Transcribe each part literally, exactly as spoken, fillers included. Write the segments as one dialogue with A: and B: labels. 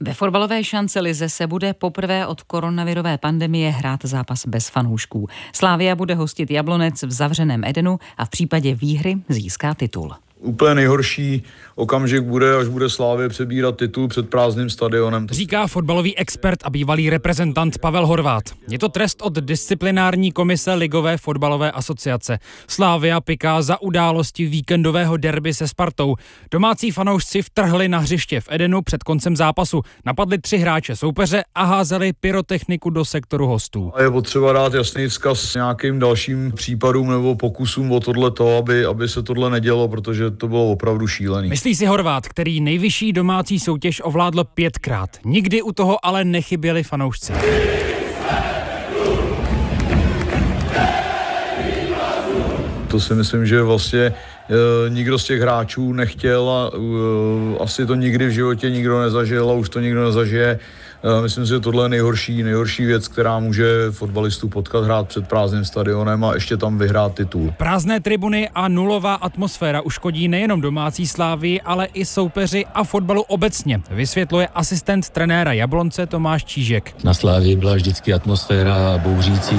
A: Ve fotbalové šancelize se bude poprvé od koronavirové pandemie hrát zápas bez fanoušků. Slavia bude hostit Jablonec v zavřeném Edenu a v případě výhry získá titul.
B: Úplně nejhorší okamžik bude, až bude Slavie přebírat titul před prázdným stadionem.
C: Říká fotbalový expert a bývalý reprezentant Pavel Horvát. Je to trest od disciplinární komise Ligové fotbalové asociace. Slavia piká za události víkendového derby se Spartou. Domácí fanoušci vtrhli na hřiště v Edenu před koncem zápasu, napadli tři hráče soupeře a házeli pyrotechniku do sektoru hostů.
B: Je potřeba dát jasný vzkaz nějakým dalším případům nebo pokusům o tohleto, aby, aby se tohle nedělo, protože to bylo opravdu šílený.
C: Myslí si Horvát, který nejvyšší domácí soutěž ovládl pětkrát. Nikdy u toho ale nechyběli fanoušci.
B: To si myslím, že vlastně e, nikdo z těch hráčů nechtěl a e, asi to nikdy v životě nikdo nezažil a už to nikdo nezažije. E, myslím si, že tohle je nejhorší, nejhorší věc, která může fotbalistů potkat, hrát před prázdným stadionem a ještě tam vyhrát titul.
C: Prázdné tribuny a nulová atmosféra uškodí nejenom domácí Slavii, ale i soupeři a fotbalu obecně, vysvětluje asistent trenéra Jablonce Tomáš Čížek.
D: Na Slavii byla vždycky atmosféra bouřící.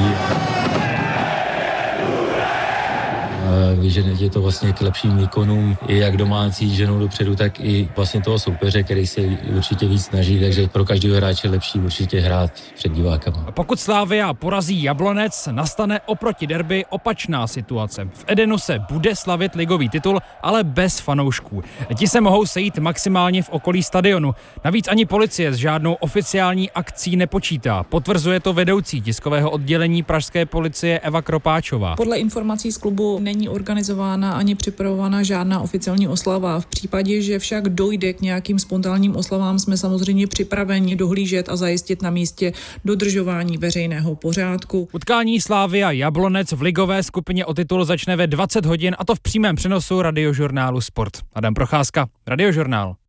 D: Víš, že je to vlastně k lepším výkonům i jak domácí ženou dopředu, tak i vlastně toho soupeře, který se určitě víc snaží, takže pro každého hráče lepší určitě hrát před divákama.
C: Pokud Slavia porazí Jablonec, nastane oproti derby opačná situace. V Edenu se bude slavit ligový titul, ale bez fanoušků. Ti se mohou sejít maximálně v okolí stadionu. Navíc ani policie s žádnou oficiální akcí nepočítá. Potvrzuje to vedoucí tiskového oddělení pražské policie Eva Kropáčová.
E: Podle informací z klubu není organizována ani připravována žádná oficiální oslava. V případě, že však dojde k nějakým spontánním oslavám, jsme samozřejmě připraveni dohlížet a zajistit na místě dodržování veřejného pořádku.
C: Utkání Slavia Jablonec v ligové skupině o titul začne ve dvacet hodin, a to v přímém přenosu Radiožurnálu Sport. Adam Procházka, Radiožurnál.